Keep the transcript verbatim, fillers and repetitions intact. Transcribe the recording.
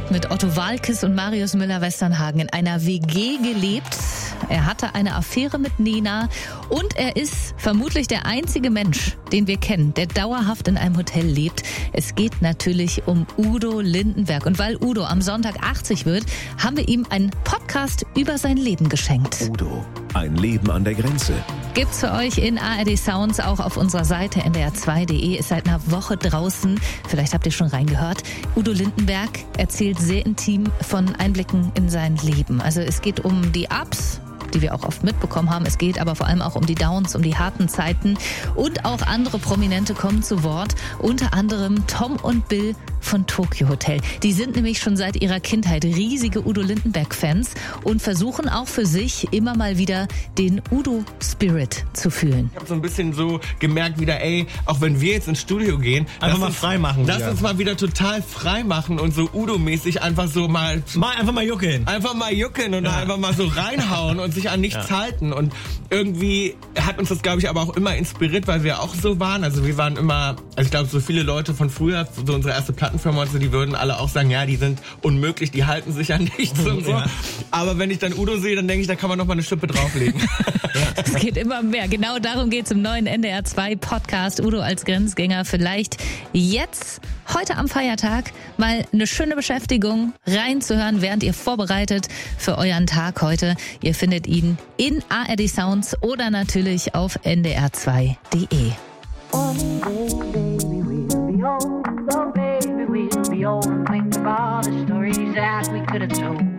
hat mit Otto Waalkes und Marius Müller-Westernhagen in einer W G gelebt. Er hatte eine Affäre mit Nena und er ist vermutlich der einzige Mensch, den wir kennen, der dauerhaft in einem Hotel lebt. Es geht natürlich um Udo Lindenberg. Und weil Udo am Sonntag achtzig wird, haben wir ihm einen Podcast über sein Leben geschenkt. Udo, ein Leben an der Grenze. Gibt's für euch in A R D Sounds auch auf unserer Seite n d r zwei punkt d e. Ist seit einer Woche draußen. Vielleicht habt ihr schon reingehört. Udo Lindenberg erzählt sehr intim von Einblicken in sein Leben. Also es geht um die Ups, die wir auch oft mitbekommen haben. Es geht aber vor allem auch um die Downs, um die harten Zeiten. Und auch andere Prominente kommen zu Wort. Unter anderem Tom und Bill von Tokio Hotel. Die sind nämlich schon seit ihrer Kindheit riesige Udo Lindenberg-Fans und versuchen auch für sich immer mal wieder den Udo-Spirit zu fühlen. Ich habe so ein bisschen so gemerkt wieder, ey, auch wenn wir jetzt ins Studio gehen, einfach mal frei machen. Lass uns mal wieder total frei machen und so Udo-mäßig einfach so mal... Mal einfach mal juckeln. Einfach mal juckeln und Ja. einfach mal so reinhauen und sich an nichts Ja. halten. Und irgendwie hat uns das, glaube ich, aber auch immer inspiriert, weil wir auch so waren. Also wir waren immer, also ich glaube, so viele Leute von früher, so unsere erste Plattenfirma und so, die würden alle auch sagen, ja, die sind unmöglich, die halten sich an nichts und so. Ja. Aber wenn ich dann Udo sehe, dann denke ich, da kann man noch mal eine Schippe drauflegen. Es geht immer mehr. Genau darum geht es im neuen N D R zwei Podcast Udo als Grenzgänger. Vielleicht jetzt, heute am Feiertag, mal eine schöne Beschäftigung reinzuhören, während ihr vorbereitet für euren Tag heute. Ihr findet ihn in A R D Sounds oder natürlich auf n d r zwei punkt d e. One day, baby, we'll be old. Oh, baby, we'll be old and think of all the stories that we could have told.